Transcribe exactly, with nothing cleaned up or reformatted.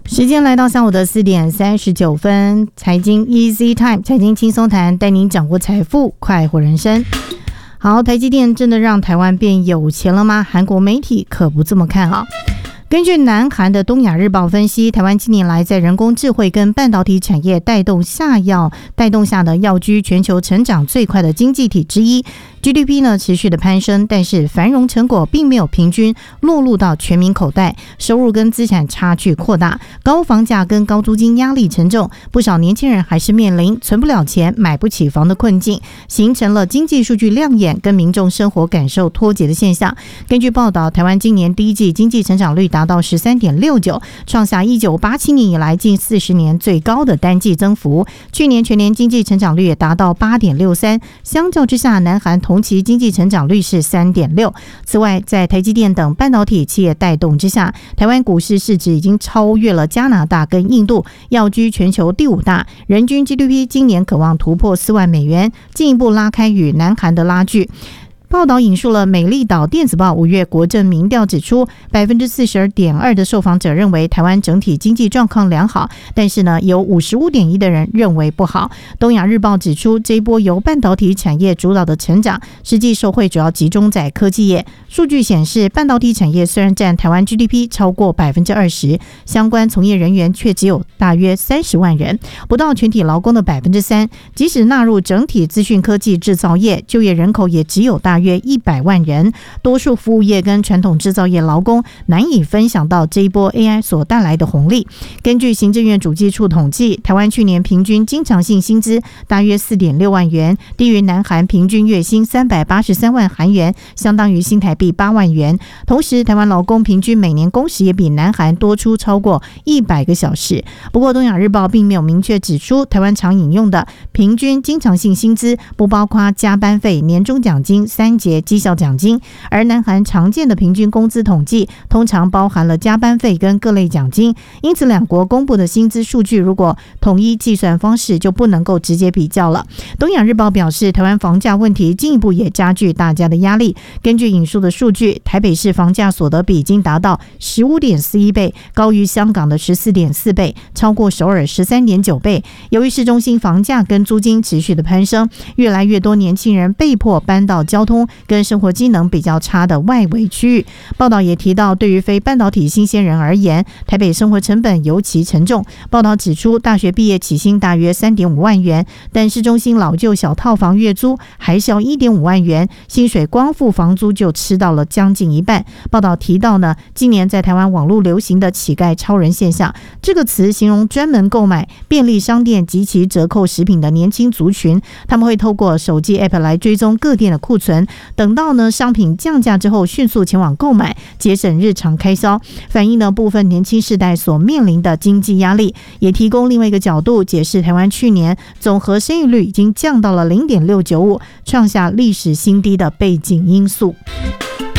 时间来到下午的四点三十九分，财经 Easy Time， 财经轻松谈，带您掌握财富，快活人生。好，台积电真的让台湾变有钱了吗？韩国媒体可不这么看啊。根据南韩的东亚日报分析，台湾近年来在人工智慧跟半导体产业带动下要带动下呢，要居全球成长最快的经济体之一。G D P 呢持续的攀升，但是繁荣成果并没有平均落入到全民口袋，收入跟资产差距扩大，高房价跟高租金压力沉重，不少年轻人还是面临存不了钱、买不起房的困境，形成了经济数据亮眼跟民众生活感受脱节的现象。根据报道，台湾今年第一季经济成长率达到 十三点六九， 创下一九八七年以来近四十年最高的单季增幅，去年全年经济成长率也达到 八点六三， 相较之下南韩同期经济成长率是 三点六。 此外，在台积电等半导体企业带动之下，台湾股市市值已经超越了加拿大跟印度，要居全球第五大，人均 G D P 今年渴望突破四万美元，进一步拉开与南韩的拉锯。报道引述了美丽岛电子报五月国政民调指出， 百分之四十二点二 的受访者认为台湾整体经济状况良好，但是呢，有 五十五点一 的人认为不好。东亚日报指出，这一波由半导体产业主导的成长，实际受惠主要集中在科技业。数据显示，半导体产业虽然占台湾 G D P 超过 百分之二十， 相关从业人员却只有大约三十万人，不到全体劳工的 百分之三。 即使纳入整体资讯科技制造业，就业人口也只有大约一百万人，多数服务业跟传统制造业劳工难以分享到这一波 A I 所带来的红利。根据行政院主计处统计，台湾去年平均经常性薪资大约 四点六万元，低于南韩平均月薪三百八十三万韩元，相当于新台币八万元。同时，台湾劳工平均每年工时也比南韩多出超过一百个小时。不过，东亚日报并没有明确指出，台湾常引用的平均经常性薪资不包括加班费、年终奖金、三节绩效奖金，而南韩常见的平均工资统计通常包含了加班费跟各类奖金，因此两国公布的薪资数据如果统一计算方式，就不能够直接比较了。东亚日报表示，台湾房价问题进一步也加剧大家的压力。根据引述的数据，台北市房价所得比已经达到 十五点四一倍，高于香港的 十四点四倍，超过首尔 十三点九倍。由于市中心房价跟租金持续的攀升，越来越多年轻人被迫搬到交通跟生活机能比较差的外围区域。报道也提到，对于非半导体新鲜人而言，台北生活成本尤其沉重。报道指出，大学毕业起薪大约 三点五万元，但市中心老旧小套房月租还是要 一点五万元，薪水光付房租就吃到了将近一半。报道提到呢，今年在台湾网络流行的乞丐超人现象，这个词形容专门购买便利商店及其折扣食品的年轻族群，他们会透过手机 App 来追踪各店的库存，等到呢商品降价之后迅速前往购买，节省日常开销，反映了部分年轻世代所面临的经济压力，也提供另外一个角度解释台湾去年总和生育率已经降到了 零点六九五， 创下历史新低的背景因素。